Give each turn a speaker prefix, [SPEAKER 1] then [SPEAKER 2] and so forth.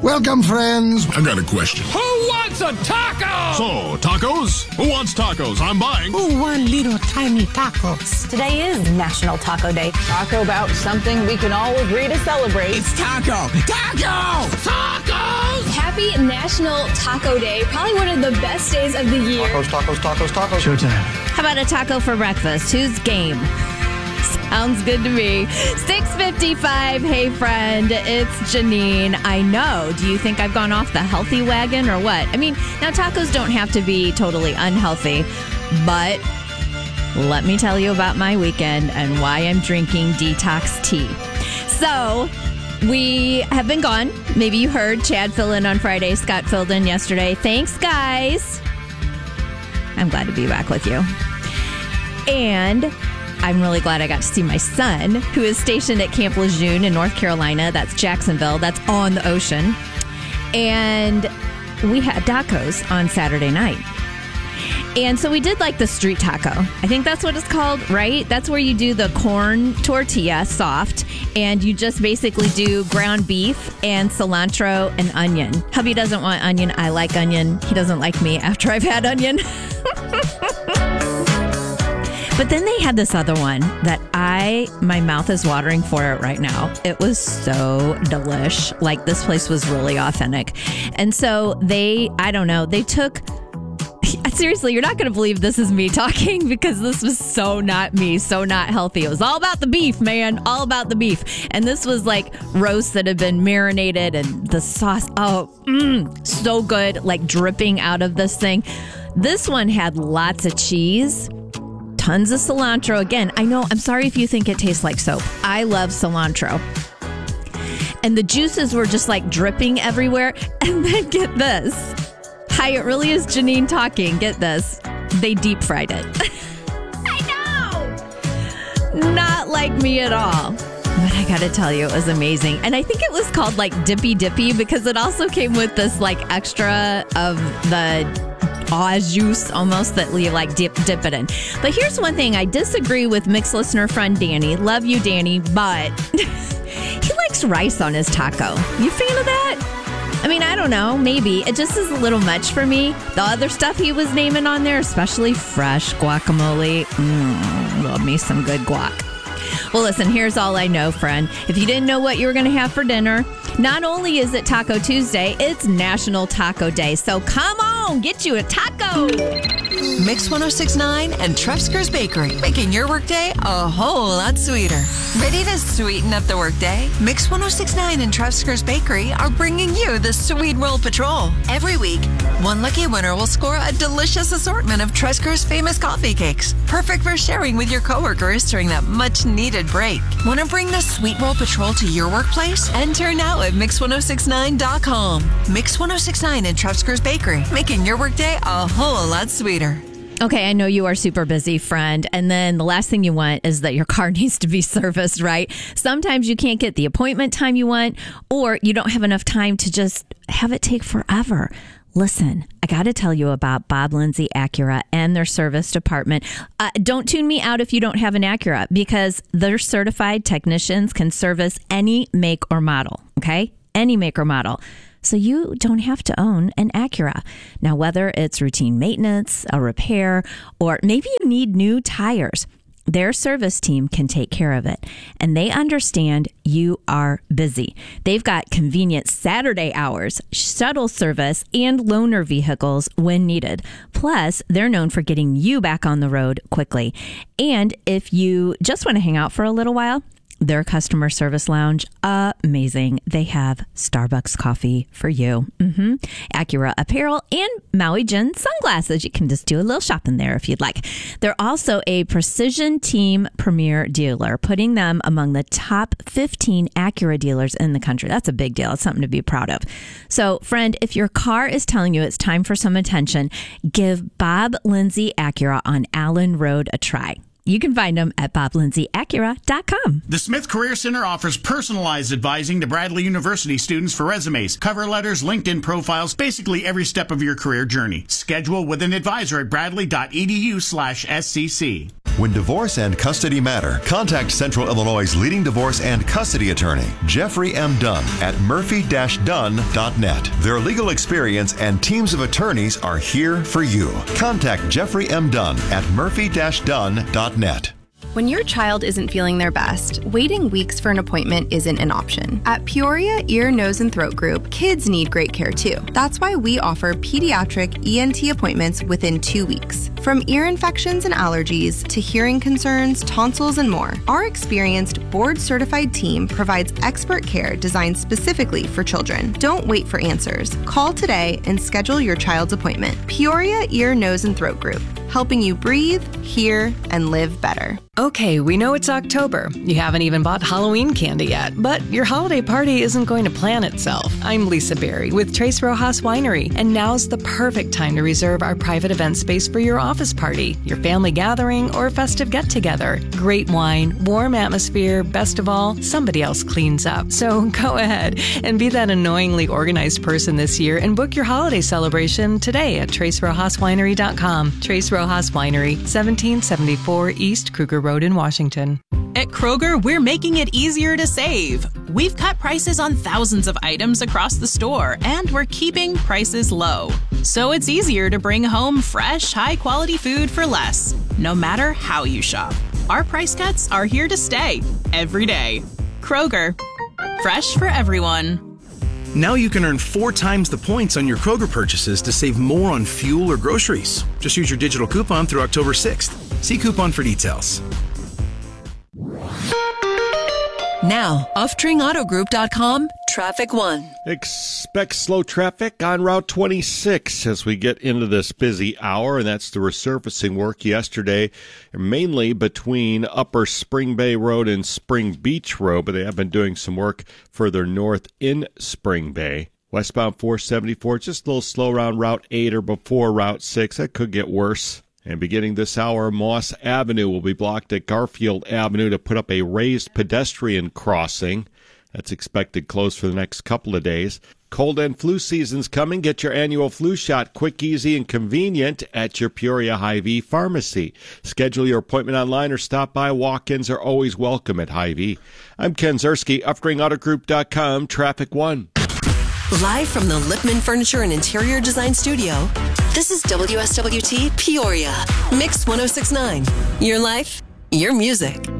[SPEAKER 1] Welcome, friends.
[SPEAKER 2] I got a question.
[SPEAKER 3] Who wants a taco?
[SPEAKER 2] So, tacos? Who wants tacos? I'm buying.
[SPEAKER 4] Who want little tiny tacos?
[SPEAKER 5] Today is National Taco Day.
[SPEAKER 6] Taco about something we can all agree to celebrate.
[SPEAKER 4] It's taco! Taco!
[SPEAKER 3] Tacos!
[SPEAKER 7] Happy National Taco Day. Probably one of the best days of the year.
[SPEAKER 1] Tacos.
[SPEAKER 8] Showtime.
[SPEAKER 9] How about a taco for breakfast? Who's game? Sounds good to me. 6:55. Hey, friend. It's Janine. I know. Do you think I've gone off the healthy wagon or what? I mean, now tacos don't have to be totally unhealthy, but let me tell you about my weekend and why I'm drinking detox tea. So, we have been gone. Maybe you heard Chad fill in on Friday. Scott filled in yesterday. Thanks, guys. I'm glad to be back with you. And I'm really glad I got to see my son, who is stationed at Camp Lejeune in North Carolina. That's Jacksonville. That's on the ocean. And we had tacos on Saturday night. And so we did like the street taco. I think that's what it's called, right? That's where you do the corn tortilla, soft, and you just basically do ground beef and cilantro and onion. Hubby doesn't want onion. I like onion. He doesn't like me after I've had onion. But then they had this other one that my mouth is watering for it right now. It was so delish. Like, this place was really authentic. And so they took, seriously, you're not going to believe this is me talking because this was so not me, so not healthy. It was all about the beef, man, all about the beef. And this was like roasts that had been marinated and the sauce, so good, like dripping out of this thing. This one had lots of cheese. Tons of cilantro. Again, I know, I'm sorry if you think it tastes like soap. I love cilantro. And the juices were just like dripping everywhere. And then get this. Hi, it really is Janine talking. Get this. They deep fried it. I know. Not like me at all. But I gotta tell you, it was amazing. And I think it was called like Dippy Dippy because it also came with this like extra of the juice almost that you like dip it in. But here's one thing. I disagree with mixed listener friend Danny. Love you, Danny, but he likes rice on his taco. You a fan of that? I mean, I don't know. Maybe. It just is a little much for me. The other stuff he was naming on there, especially fresh guacamole. Love me some good guac. Well, listen, here's all I know, friend. If you didn't know what you were going to have for dinner, not only is it Taco Tuesday, it's National Taco Day. So come on, get you a taco.
[SPEAKER 10] Mix 106.9 and Trefsker's Bakery, making your workday a whole lot sweeter. Ready to sweeten up the workday? Mix 106.9 and Trefsker's Bakery are bringing you the Sweet Roll Patrol. Every week, one lucky winner will score a delicious assortment of Trefsker's famous coffee cakes, perfect for sharing with your coworkers during that much-needed break. Want to bring the Sweet Roll Patrol to your workplace? Enter now at Mix1069.com. Mix 106.9 and Trefsker's Bakery, making your workday a whole lot sweeter.
[SPEAKER 9] Okay, I know you are super busy, friend. And then the last thing you want is that your car needs to be serviced, right? Sometimes you can't get the appointment time you want, or you don't have enough time to just have it take forever. Listen, I got to tell you about Bob Lindsay Acura and their service department. Don't tune me out if you don't have an Acura, because their certified technicians can service any make or model, okay? Any make or model. So you don't have to own an Acura. Now, whether it's routine maintenance, a repair, or maybe you need new tires, their service team can take care of it. And they understand you are busy. They've got convenient Saturday hours, shuttle service, and loaner vehicles when needed. Plus, they're known for getting you back on the road quickly. And if you just want to hang out for a little while, their customer service lounge, amazing. They have Starbucks coffee for you. Acura apparel and Maui Jin sunglasses. You can just do a little shopping there if you'd like. They're also a Precision Team Premier dealer, putting them among the top 15 Acura dealers in the country. That's a big deal. It's something to be proud of. So, friend, if your car is telling you it's time for some attention, give Bob Lindsay Acura on Allen Road a try. You can find them at BobLindsayAcura.com.
[SPEAKER 11] The Smith Career Center offers personalized advising to Bradley University students for resumes, cover letters, LinkedIn profiles, basically every step of your career journey. Schedule with an advisor at bradley.edu/SCC.
[SPEAKER 1] When divorce and custody matter, contact Central Illinois' leading divorce and custody attorney, Jeffrey M. Dunn, at murphy-dunn.net. Their legal experience and teams of attorneys are here for you. Contact Jeffrey M. Dunn at murphy-dunn.net.
[SPEAKER 8] When your child isn't feeling their best, waiting weeks for an appointment isn't an option. At Peoria Ear, Nose, and Throat Group, kids need great care too. That's why we offer pediatric ENT appointments within 2 weeks. From ear infections and allergies to hearing concerns, tonsils, and more, our experienced board-certified team provides expert care designed specifically for children. Don't wait for answers. Call today and schedule your child's appointment. Peoria Ear, Nose, and Throat Group, helping you breathe, hear, and live better.
[SPEAKER 12] Okay, we know it's October. You haven't even bought Halloween candy yet, but your holiday party isn't going to plan itself. I'm Lisa Berry with Tres Rojas Winery, and now's the perfect time to reserve our private event space for your office party, your family gathering, or festive get-together. Great wine, warm atmosphere, best of all, somebody else cleans up. So go ahead and be that annoyingly organized person this year and book your holiday celebration today at TresRojasWinery.com. Tres Rojas Winery, 1774 East Kruger Road in Washington.
[SPEAKER 13] At Kroger, we're making it easier to save. We've cut prices on thousands of items across the store, and we're keeping prices low. So it's easier to bring home fresh, high-quality food for less, no matter how you shop. Our price cuts are here to stay, every day. Kroger, fresh for everyone.
[SPEAKER 14] Now you can earn 4 times the points on your Kroger purchases to save more on fuel or groceries. Just use your digital coupon through October 6th. See coupon for details.
[SPEAKER 10] Now, UfTringAutoGroup.com, Traffic 1.
[SPEAKER 15] Expect slow traffic on Route 26 as we get into this busy hour, and that's the resurfacing work yesterday, mainly between Upper Spring Bay Road and Spring Beach Road, but they have been doing some work further north in Spring Bay. Westbound 474, just a little slow around Route 8 or before Route 6. That could get worse. And beginning this hour, Moss Avenue will be blocked at Garfield Avenue to put up a raised pedestrian crossing. That's expected closed for the next couple of days. Cold and flu season's coming. Get your annual flu shot quick, easy, and convenient at your Peoria Hy-Vee pharmacy. Schedule your appointment online or stop by. Walk-ins are always welcome at Hy-Vee. I'm Ken Zerski, UfTringAutoGroup.com, Traffic 1.
[SPEAKER 10] Live from the Lippman Furniture and Interior Design Studio, this is WSWT Peoria, Mix 106.9. Your life, your music.